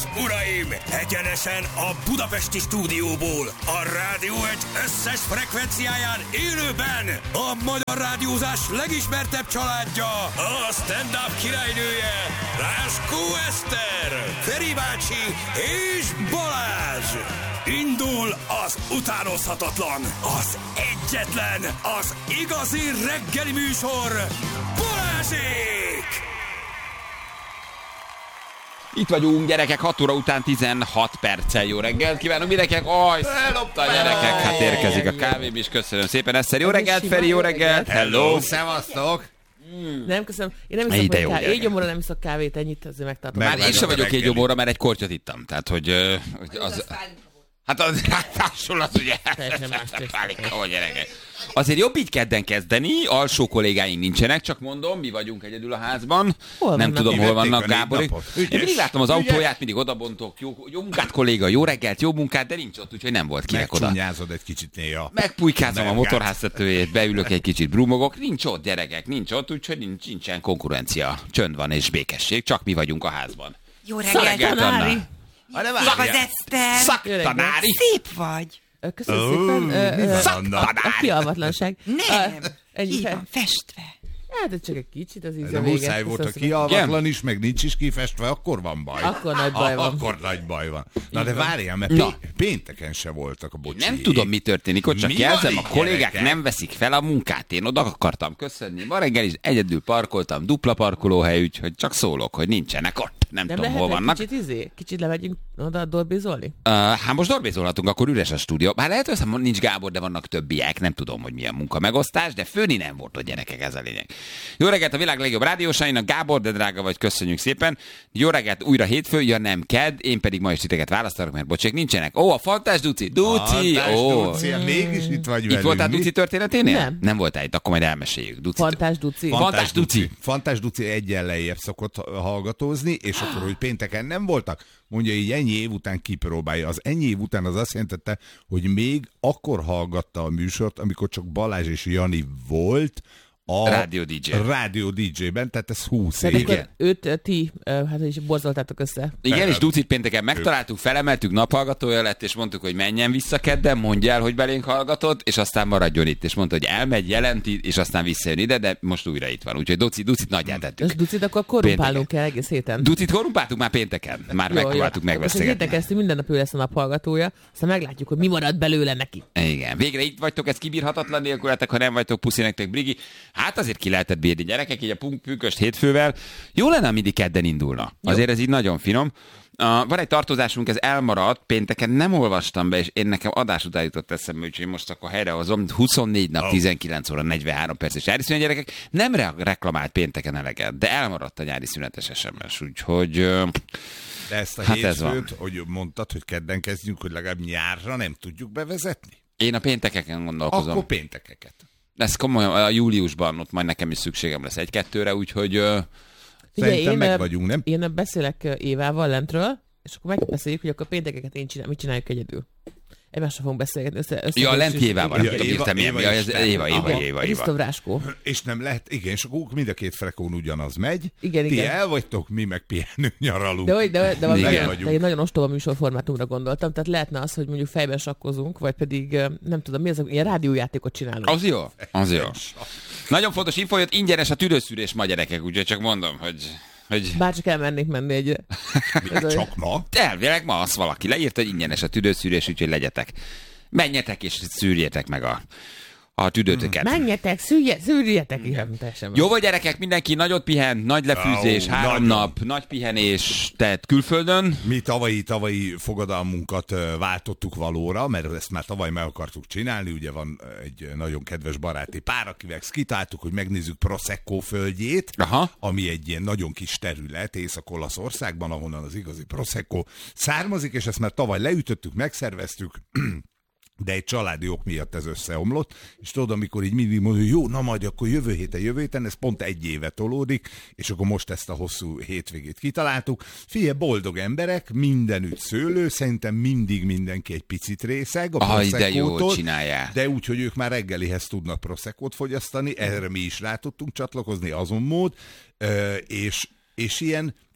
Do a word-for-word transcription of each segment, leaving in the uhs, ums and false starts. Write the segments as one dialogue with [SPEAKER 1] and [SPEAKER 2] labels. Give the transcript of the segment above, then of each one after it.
[SPEAKER 1] és uraim, egyenesen a budapesti stúdióból, a Rádió egy összes frekvenciáján élőben a magyar rádiózás legismertebb családja, a stand-up királynője, Ráskó Eszter, Feri bácsi és Balázs. Indul az utánozhatatlan, az egyetlen, az igazi reggeli műsor, Balázsék!
[SPEAKER 2] Itt vagyunk, gyerekek, hat óra után tizenhat perccel. Jó reggelt kívánok mindenkinek. Aj, ellopta a gyerekek. Hát érkezik a kávém is. Köszönöm szépen, Eszter. Jó reggelt, Feri, jó reggelt. Hello.
[SPEAKER 3] Szevasztok.
[SPEAKER 4] Nem, köszönöm. Én nem iszok
[SPEAKER 2] jó,
[SPEAKER 4] kávét. Egy gyomorra nem iszok kávét, ennyit azért megtartom.
[SPEAKER 2] Már én sem vagyok egy gyomorra, mert egy kortyot ittam. Tehát, hogy, uh, hogy az... Hát az, hasonló az ugye, pálika vagy gyerekek. Azért jobb így kedden kezdeni, alsó kollégáink nincsenek, csak mondom, mi vagyunk egyedül a házban.
[SPEAKER 4] Hol
[SPEAKER 2] nem
[SPEAKER 4] vannak?
[SPEAKER 2] tudom, hol vannak Gáborik. Én
[SPEAKER 3] Ügyes.
[SPEAKER 2] mindig láttam az autóját, mindig odabontok, jó, jó munkát kolléga, jó reggelt, jó munkát, de nincs ott, úgyhogy nem volt kinek oda.
[SPEAKER 3] Megcsúnyázod egy kicsit néha.
[SPEAKER 2] Megpulykázom a motorháztetőjét, beülök egy kicsit, brumogok, nincs ott gyerekek, nincs ott, úgyhogy nincs, nincsen konkurencia. Csönd van és békesség, csak mi vagyunk a házban.
[SPEAKER 5] Jó reggelt,
[SPEAKER 2] Anna.
[SPEAKER 5] Szak az Eszter.
[SPEAKER 2] Szaktanári.
[SPEAKER 5] Szép vagy.
[SPEAKER 4] Köszönöm
[SPEAKER 3] Ó,
[SPEAKER 4] szépen.
[SPEAKER 3] mi
[SPEAKER 4] Ö, ö,
[SPEAKER 3] van,
[SPEAKER 4] a,
[SPEAKER 3] Anna?
[SPEAKER 4] a kialvatlanság.
[SPEAKER 5] Nem.
[SPEAKER 4] Ö, ennyi
[SPEAKER 5] Ki
[SPEAKER 4] fel.
[SPEAKER 5] van festve.
[SPEAKER 4] Hát ez csak egy kicsit az íze
[SPEAKER 3] De
[SPEAKER 4] vége.
[SPEAKER 3] muszáj volt a
[SPEAKER 4] Köszönöm.
[SPEAKER 3] kialvatlan is, meg nincs is kifestve, akkor van baj.
[SPEAKER 4] Akkor nagy baj
[SPEAKER 3] A-
[SPEAKER 4] van.
[SPEAKER 3] Akkor nagy baj van. Na de várjál, mert
[SPEAKER 2] Na.
[SPEAKER 3] pé- pénteken se voltak a bocsi.
[SPEAKER 2] Nem tudom, mi történik, ott csak
[SPEAKER 3] Mi
[SPEAKER 2] jelzem,
[SPEAKER 3] van
[SPEAKER 2] a
[SPEAKER 3] itt,
[SPEAKER 2] kollégák
[SPEAKER 3] gyerekek?
[SPEAKER 2] nem veszik fel a munkát. Én oda akartam köszönni. Ma reggel is egyedül parkoltam, dupla parkolóhely, úgyhogy csak szólok, hogy nincsenek ott. Nem
[SPEAKER 4] Nem
[SPEAKER 2] tudom,
[SPEAKER 4] lehet
[SPEAKER 2] hol
[SPEAKER 4] egy
[SPEAKER 2] vannak.
[SPEAKER 4] kicsit izé? Kicsit levegyünk oda dorbizolni?
[SPEAKER 2] Uh, hát most dorbézolhatunk, akkor üres a stúdió. Bár lehet, hogy azt nincs Gábor, de vannak többiek. Nem tudom, hogy milyen munka megosztás, de főni nem volt, hogy gyerekek, ez a lényeg. Jó reggelt a világ legjobb rádiósainak, Gábor, de drága vagy, köszönjük szépen. Jó reggelt, újra hétfő, ja nem kedd, én pedig ma is titeket választanak, mert bocsék nincsenek. Ó, a Fantás Duci, Duci,
[SPEAKER 3] Fantás
[SPEAKER 2] ó.
[SPEAKER 3] Duci, mégis itt vagy velünk.
[SPEAKER 2] Itt voltál
[SPEAKER 3] mi?
[SPEAKER 2] Duci történeténél?
[SPEAKER 4] Nem.
[SPEAKER 2] Nem voltál itt, akkor majd elmeséljük. Duci.
[SPEAKER 4] Fantás Duci.
[SPEAKER 2] Fan- Fantás Duci.
[SPEAKER 3] Fantás Duci egyen lejjebb szokott hallgatózni, és akkor, hogy pénteken nem voltak, mondja így ennyi év után kipróbálja. Az ennyi év után az azt jelentette, hogy még akkor hallgatta a műsort, amikor csak Balázs és Jani volt, a
[SPEAKER 2] Rádió dé dzsé.
[SPEAKER 3] Rádió dé dzsében, tehát ez húsz
[SPEAKER 4] Tehát
[SPEAKER 3] év.
[SPEAKER 4] akkor őt ö, ti, ö, hát is borzoltátok össze.
[SPEAKER 2] Igen, és Ducit pénteken megtaláltuk, felemeltük, naphallgatója lett, és mondtuk, hogy menjen vissza kedden, mondja el, hogy belénk hallgatott, és aztán maradjon itt. És mondta, hogy elmegy, jelenti, és aztán visszajön ide, de most újra itt van. Úgyhogy Duci, Ducit nagyját tettük.
[SPEAKER 4] És Ducit akkor korrumpálnunk kell egész héten.
[SPEAKER 2] Ducit korrumpáltuk már pénteken. Már
[SPEAKER 4] Jó,
[SPEAKER 2] megpróbáltuk
[SPEAKER 4] jó. Most
[SPEAKER 2] megbeszélgetni.
[SPEAKER 4] héten keresztül minden nap ő lesz a naphallgatója, aztán meglátjuk, hogy mi marad belőle neki.
[SPEAKER 2] Igen, végre itt vagytok, ez kibírhatatlan nélkületek, ha nem vagytok, puszi nektek, Brigi. Hát azért ki lehetett bírni, gyerekek, így a punk- pünköst hétfővel. Jó lenne, ha mindig kedden indulna. Azért ez így nagyon finom. Uh, van egy tartozásunk, ez elmaradt, pénteken nem olvastam be, és én nekem adás után jutott eszembe, úgyhogy most akkor helyrehozom. huszonnégy nap, tizenkilenc óra, negyvenhárom perces nyári szünet, gyerekek. Nem re- reklamált pénteken eleget, de elmaradt a nyári szünetes es em es, úgyhogy... Uh,
[SPEAKER 3] De ezt a
[SPEAKER 2] Hát ez
[SPEAKER 3] hétfőt, hogy mondtad, hogy kedden kezdjünk, hogy legalább nyárra nem tudjuk bevezetni?
[SPEAKER 2] én a péntekeken gondolkozom.
[SPEAKER 3] Akkor péntekeket.
[SPEAKER 2] Ez komolyan, a júliusban ott majd nekem is szükségem lesz egy-kettőre, úgyhogy... Uh,
[SPEAKER 3] Szerintem
[SPEAKER 4] én,
[SPEAKER 3] meg
[SPEAKER 4] ö,
[SPEAKER 3] vagyunk, nem?
[SPEAKER 4] Én beszélek ö, Évával lentről, és akkor megbeszéljük, hogy akkor péntekeket én csinál, mit csináljuk egyedül. Egymással fogunk beszélgetni. Össze, össze
[SPEAKER 2] ja, a lent Évával, nem
[SPEAKER 3] Ja,
[SPEAKER 2] tudom,
[SPEAKER 3] Éva-
[SPEAKER 2] írtam ilyen.
[SPEAKER 3] Éva
[SPEAKER 2] Ja,
[SPEAKER 3] is
[SPEAKER 2] ez
[SPEAKER 3] nem.
[SPEAKER 2] Éva, Éva,
[SPEAKER 4] Igen,
[SPEAKER 2] Éva,
[SPEAKER 4] Risztov
[SPEAKER 2] Éva.
[SPEAKER 4] Ráskó.
[SPEAKER 3] És nem lehet, igen, és akkor mind a két frekón ugyanaz megy.
[SPEAKER 4] Igen,
[SPEAKER 3] Ti
[SPEAKER 4] igen.
[SPEAKER 3] el vagytok, mi meg pihenő nyaralunk.
[SPEAKER 4] De, hogy- de, de,
[SPEAKER 2] Igen.
[SPEAKER 4] de, de egy nagyon ostoba műsorformátumra gondoltam, tehát lehetne az, hogy mondjuk fejben sakkozunk, vagy pedig ö, nem tudom, mi az, ilyen rádiójátékot csinálunk.
[SPEAKER 2] Az jó, az jó. Nagyon fontos info, jött ingyenes a tüdőszűrés ma, gyerekek, úgyhogy csak mondom, hogy... hogy...
[SPEAKER 4] Bárcsak elmennék menni egy... ez a-
[SPEAKER 3] Csak ma?
[SPEAKER 2] Elvileg ma azt valaki leírta, hogy ingyenes a tüdőszűrés, úgyhogy legyetek. Menjetek és szűrjétek meg a, a tüdőtöket.
[SPEAKER 4] Menjetek, szűrje, szűrjetek, igen, teljesen.
[SPEAKER 2] Jó vagy, gyerekek, mindenki nagyot pihent, nagy lefűzés,
[SPEAKER 3] Ó,
[SPEAKER 2] három
[SPEAKER 3] nagyon.
[SPEAKER 2] nap, nagy pihenés, tehát külföldön.
[SPEAKER 3] Mi tavalyi, tavalyi fogadalmunkat ö, váltottuk valóra, mert ezt már tavaly meg akartuk csinálni, ugye van ö, egy nagyon kedves baráti pár, akivel kitáltuk, hogy megnézzük Prosecco földjét,
[SPEAKER 2] Aha.
[SPEAKER 3] ami egy ilyen nagyon kis terület Észak-Olaszországban, ahonnan az igazi Prosecco származik, és ezt már tavaly leütöttük, megszerveztük, de egy családi ok miatt ez összeomlott, és tudod, amikor így mindig mondja, hogy jó, na majd akkor jövő héten, jövő héten, ez pont egy éve tolódik, és akkor most ezt a hosszú hétvégét kitaláltuk. Figyelj, boldog emberek, mindenütt szőlő, szerintem mindig mindenki egy picit részeg a
[SPEAKER 2] Aj, de jól
[SPEAKER 3] Prosecco-tól,
[SPEAKER 2] csinálják.
[SPEAKER 3] de úgy, hogy ők már reggelihez tudnak Prosecco-t fogyasztani, erre mi is rá tudtunk csatlakozni, azon mód, ö, és, és ilyen, ilyen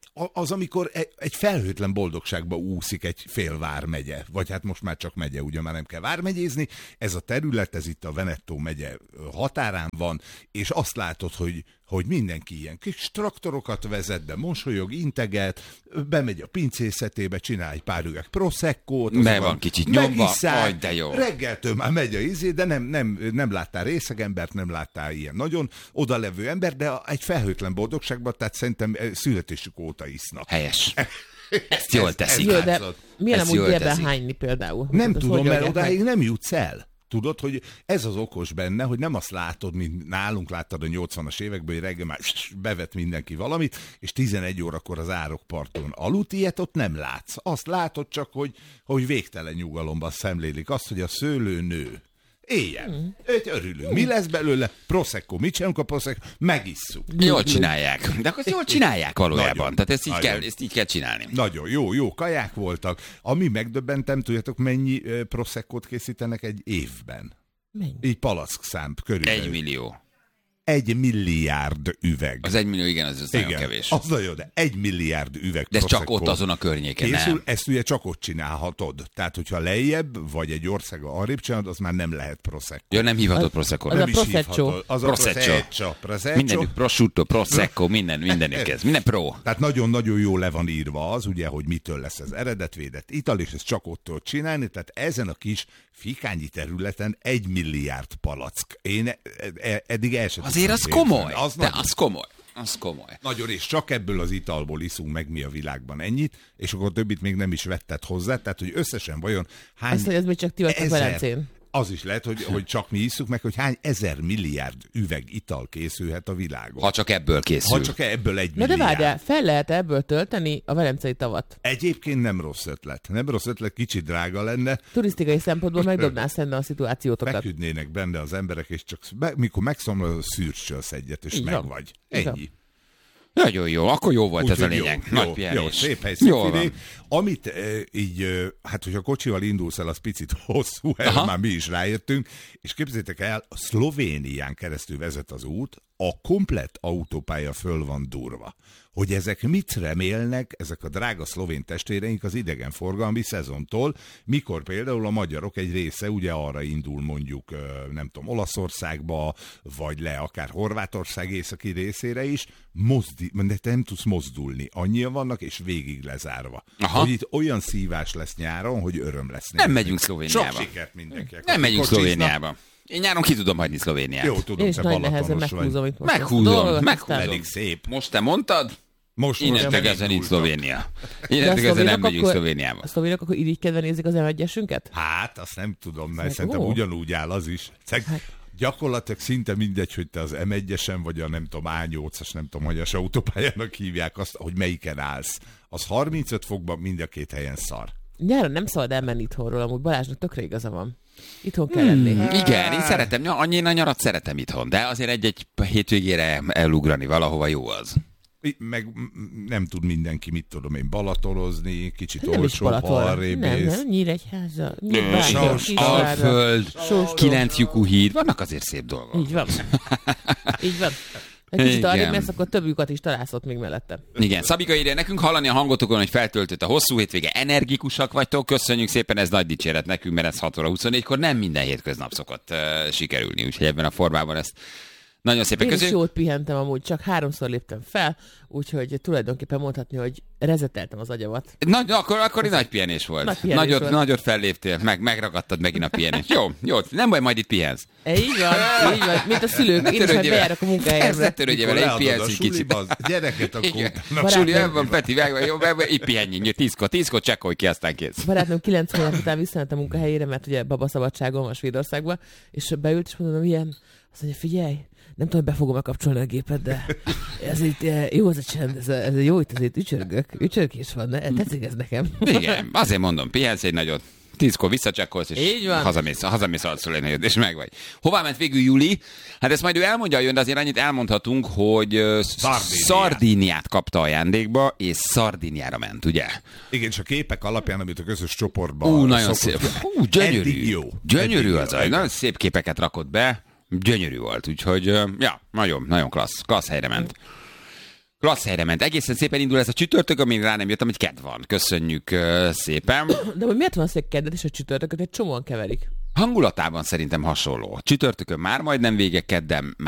[SPEAKER 3] az, amikor egy felhőtlen boldogságba úszik egy fél vármegye, vagy hát most már csak megye, ugye már nem kell vármegyézni, ez a terület, ez itt a Veneto megye határán van, és azt látod, hogy, hogy mindenki ilyen kis traktorokat vezet be, mosolyog, integet, bemegy a pincészetébe, csinál egy pár üveg proseccót,
[SPEAKER 2] be van kicsit nyomva, aj, de jó.
[SPEAKER 3] Reggeltől már megy a izé, de nem, nem, nem láttál részeg embert, nem láttál ilyen nagyon odalevő ember, de egy felhőtlen boldogságban, tehát szerintem születésük óta isznak.
[SPEAKER 2] Helyes. Ezt jól teszik.
[SPEAKER 4] Jó, de milyen
[SPEAKER 2] Ezt
[SPEAKER 4] amúgy
[SPEAKER 2] jól
[SPEAKER 4] délben
[SPEAKER 2] teszik.
[SPEAKER 4] hányni például?
[SPEAKER 3] Nem
[SPEAKER 4] Hát,
[SPEAKER 3] tudom,
[SPEAKER 4] hogy
[SPEAKER 3] mert
[SPEAKER 4] oldják
[SPEAKER 3] odáig
[SPEAKER 4] meg?
[SPEAKER 3] nem jutsz el. Tudod, hogy ez az okos benne, hogy nem azt látod, mint nálunk láttad a nyolcvanas években, hogy reggel már bevet mindenki valamit, és tizenegy órakor az árokparton aludt, ilyet ott nem látsz. Azt látod csak, hogy, hogy végtelen nyugalomban szemlélik azt, hogy a szőlő nő. Éjjel. Mm. Őt örülünk. Mi lesz belőle? Prosecco. Mit csinálunk a Prosecco? Megisszuk.
[SPEAKER 2] Jól csinálják. De akkor ezt jól csinálják valójában.
[SPEAKER 3] Nagyon.
[SPEAKER 2] Tehát ezt így,
[SPEAKER 3] Nagyon.
[SPEAKER 2] kell, ezt így kell csinálni.
[SPEAKER 3] Nagyon jó, jó kaják voltak. Ami megdöbbentem, tudjátok, mennyi uh, Proseccót készítenek egy évben?
[SPEAKER 4] Mennyi?
[SPEAKER 3] Így palackszám körülbelül.
[SPEAKER 2] Egy millió.
[SPEAKER 3] Egy milliárd üveg.
[SPEAKER 2] Az egy millió, igen, az, az nagyon
[SPEAKER 3] Igen,
[SPEAKER 2] kevés.
[SPEAKER 3] az nagyon, de egy milliárd üveg
[SPEAKER 2] De ez csak
[SPEAKER 3] Prosecco
[SPEAKER 2] ott azon a környéken,
[SPEAKER 3] készül,
[SPEAKER 2] nem?
[SPEAKER 3] ezt ugye csak ott csinálhatod. Tehát, hogyha lejjebb, vagy egy ország arrébb csinálod, az már nem lehet Prosecco.
[SPEAKER 2] Ja, nem hívhatod Prosecco.
[SPEAKER 4] az
[SPEAKER 3] Nem
[SPEAKER 4] a
[SPEAKER 3] is
[SPEAKER 4] Prosecco.
[SPEAKER 3] hívhatod. Az a
[SPEAKER 2] Prosecco.
[SPEAKER 3] Prosecco. Prosecco.
[SPEAKER 2] Mindenük prosciutto, prosecco, minden, mindenük ez. Minden pro.
[SPEAKER 3] Tehát nagyon-nagyon jó le van írva az, ugye, hogy mitől lesz ez eredetvédett ital, és ezt csak ott tudod csinálni, tehát ezen a kis fikányi területen egy milliárd palack. Én e- e- eddig el sem
[SPEAKER 2] Azért az
[SPEAKER 3] tudtam
[SPEAKER 2] komoly.
[SPEAKER 3] képzelni. Az
[SPEAKER 2] De
[SPEAKER 3] nagyon,
[SPEAKER 2] az komoly. Az komoly.
[SPEAKER 3] nagyon, és csak ebből az italból iszunk meg mi a világban ennyit, és akkor többit még nem is vetted hozzá, tehát hogy összesen vajon hány
[SPEAKER 4] Azt, hogy ez még csak ti vagytok Velencén.
[SPEAKER 3] az is lehet, hogy, hogy csak mi isszuk meg, hogy hány ezer milliárd üveg ital készülhet a világon.
[SPEAKER 2] Ha csak ebből készül.
[SPEAKER 3] Ha csak ebből egy
[SPEAKER 4] Na de
[SPEAKER 3] milliárd.
[SPEAKER 4] várjál, fel lehet ebből tölteni a Velencei tavat?
[SPEAKER 3] Egyébként nem rossz ötlet. Nem rossz ötlet, kicsit drága lenne,
[SPEAKER 4] Turisztikai szempontból megdobnál szemben a szituációtokat.
[SPEAKER 3] feküdnének benne az emberek, és csak be, mikor megszomlod, szűrcsölsz egyet, és
[SPEAKER 4] Így
[SPEAKER 3] meg
[SPEAKER 4] van.
[SPEAKER 3] vagy.
[SPEAKER 4] Így van.
[SPEAKER 3] Ennyi.
[SPEAKER 2] Nagyon jó, akkor jó volt
[SPEAKER 3] Úgy,
[SPEAKER 2] ez a
[SPEAKER 3] hogy jó,
[SPEAKER 2] lényeg. Nagy
[SPEAKER 3] jó,
[SPEAKER 2] pihenés.
[SPEAKER 3] jó, szép hely,
[SPEAKER 2] Jól
[SPEAKER 3] szép
[SPEAKER 2] van.
[SPEAKER 3] idő. Amit e, így, e, hát hogyha kocsival indulsz el, az picit hosszú, erre
[SPEAKER 2] Aha.
[SPEAKER 3] már mi is rájöttünk, és képzeljétek el, a Szlovénián keresztül vezet az út, a komplett autópálya föl van durva. Hogy ezek mit remélnek, ezek a drága szlovén testvéreink az idegenforgalmi szezontól, mikor például a magyarok egy része ugye arra indul mondjuk, nem tudom, Olaszországba, vagy le akár Horvátország északi részére is, mozdi, de te nem tudsz mozdulni. Annyian vannak, és végig lezárva.
[SPEAKER 2] Aha.
[SPEAKER 3] Hogy itt olyan szívás lesz nyáron, hogy öröm lesz.
[SPEAKER 2] Nem
[SPEAKER 3] nézni.
[SPEAKER 2] megyünk Szlovéniába.
[SPEAKER 3] Sok sikert mindenkinek.
[SPEAKER 2] Nem megyünk
[SPEAKER 3] Kocsiznak.
[SPEAKER 2] Szlovéniába. Én nyáron ki tudom hagyni Szlovéniát.
[SPEAKER 3] Jó, tudom,
[SPEAKER 4] Én is
[SPEAKER 3] te
[SPEAKER 4] nagy nehezen
[SPEAKER 3] balatonos vagy.
[SPEAKER 4] meghúzom itt most.
[SPEAKER 2] Meghúzom,
[SPEAKER 4] Dolgokat
[SPEAKER 2] meghúzom.
[SPEAKER 4] aztán-
[SPEAKER 3] Pedig szép.
[SPEAKER 2] Most te mondtad?
[SPEAKER 3] Most
[SPEAKER 2] Innentől
[SPEAKER 3] most
[SPEAKER 2] kezdve nincs
[SPEAKER 3] elindultak.
[SPEAKER 2] Szlovénia.
[SPEAKER 4] De a
[SPEAKER 2] Innentől kezdve nem
[SPEAKER 4] szlovénok
[SPEAKER 2] megyünk
[SPEAKER 4] akkor-
[SPEAKER 2] Szlovéniába.
[SPEAKER 4] A szlovénok akkor irigykedve nézik az em egyesünket?
[SPEAKER 3] Hát, azt nem tudom, mert
[SPEAKER 4] Szóval-
[SPEAKER 3] szerintem
[SPEAKER 4] Ó.
[SPEAKER 3] ugyanúgy áll az is. Szeg,
[SPEAKER 4] Hát-
[SPEAKER 3] gyakorlatilag szinte mindegy, hogy te az em egyesen, vagy a nem tudom, á nyolcas, nem tudom, hogy a autópályának hívják azt, hogy melyiken állsz. Az harmincöt fokban mind a két helyen szar.
[SPEAKER 4] Nyáron nem szabad elmenni itthonról, amúgy Balázsnak tökre igaza van. Itthon kell lenni.
[SPEAKER 2] Hmm, igen, én szeretem, ja, annyi a nyarat szeretem itthon, de azért egy-egy hétvégére elugrani valahova jó az.
[SPEAKER 3] I- Meg m- nem tud mindenki, mit tudom én, balatorozni, kicsit
[SPEAKER 4] Nem is
[SPEAKER 3] olcsóbb, ha
[SPEAKER 4] Balaton.
[SPEAKER 3] arrébb
[SPEAKER 4] Nem,
[SPEAKER 3] mész.
[SPEAKER 4] nem, Nyíregyháza,
[SPEAKER 2] Sós,
[SPEAKER 4] Nyírvágy, Kisvárda.
[SPEAKER 2] Alföld,
[SPEAKER 4] Sós.
[SPEAKER 2] kilenc lyukú híd, vannak azért szép dolgok.
[SPEAKER 4] Így van. Így van. Egy kicsit
[SPEAKER 2] Igen.
[SPEAKER 4] arrébb mész, akkor több lyukat is találsz ott még mellette.
[SPEAKER 2] Igen, Szabika írja nekünk, hallani a hangotokon, hogy feltöltött a hosszú hétvége, energikusak vagytok, köszönjük szépen, ez nagy dicséret nekünk, mert ez hat óra huszonnégykor nem minden hétköznap szokott uh, sikerülni, úgyhogy ebben a formában ezt nagyon szépen
[SPEAKER 4] Én is
[SPEAKER 2] köszönjük.
[SPEAKER 4] jót pihentem amúgy, csak háromszor léptem fel, úgyhogy tulajdonképpen mondhatni, hogy rezeteltem az agyamat.
[SPEAKER 2] Nagy, akkor, akkor egy nagy pihenés volt.
[SPEAKER 4] Nagy pihenés
[SPEAKER 2] nagyot,
[SPEAKER 4] volt.
[SPEAKER 2] nagyot felléptél, meg, megragadtad megint a pihenést. Jó, jó, nem baj, majd itt pihensz.
[SPEAKER 4] E, így van, így van, mint a szülők, én is majd bejárok a
[SPEAKER 2] Ez ne
[SPEAKER 4] munkahelyemre.
[SPEAKER 2] törődjél
[SPEAKER 3] Mikor
[SPEAKER 2] vele, itt
[SPEAKER 3] leadod
[SPEAKER 2] pihensz
[SPEAKER 3] a
[SPEAKER 2] egy kicsit.
[SPEAKER 3] suliba, az gyereket, akkor
[SPEAKER 2] Igen.
[SPEAKER 3] utána-
[SPEAKER 2] Suli,
[SPEAKER 4] Barátom.
[SPEAKER 2] el van, Peti, vág, jó, itt pihenjünk, tízkor, tízkor csekkolj ki, aztán kész.
[SPEAKER 4] Barátom kilenc hónap után visszament a munkahelyére, mert ugye babaszabadságon van Svédországban, és beült, és mondom, ilyen, azt mondja, figyelj, nem tudom, hogy be fogom-e kapcsolni a gépet, de ez itt eh, jó, ez a csend, ez, a, ez a jó, itt azért ücsörgök, ücsörgés van, ne? Tetszik ez nekem.
[SPEAKER 2] Igen, azért mondom, pihensz egy nagyot. Tízkor visszacsekkolsz, és
[SPEAKER 4] Így van.
[SPEAKER 2] hazamész, hazamész arcul egy nagyot, és meg vagy. Hová ment végül Juli? Hát ezt majd ő elmondja, jön, de azért annyit elmondhatunk, hogy ö,
[SPEAKER 3] Szardíniát.
[SPEAKER 2] Szardíniát kapta ajándékba, és Szardíniára ment, ugye?
[SPEAKER 3] Igen, és a képek alapján, amit a közös csoportban
[SPEAKER 2] Ú, nagyon
[SPEAKER 3] szokott-
[SPEAKER 2] szép. Hú, gyönyörű.
[SPEAKER 3] Eddig jó.
[SPEAKER 2] Gyönyörű
[SPEAKER 3] Eddig
[SPEAKER 2] az,
[SPEAKER 3] jó.
[SPEAKER 2] a, nagyon szép képeket rakott be, gyönyörű volt, úgyhogy, ö, ja, nagyon, nagyon klassz, klassz helyre ment. Klassz helyre ment. Egészen szépen indul ez a csütörtök, amin rá nem jöttem, hogy kedd van. Köszönjük uh, szépen.
[SPEAKER 4] De hogy miért van az, hogy keddet és a csütörtököt egy csomóan keverik?
[SPEAKER 2] Hangulatában szerintem hasonló. Csütörtökön már majdnem vége, kedden már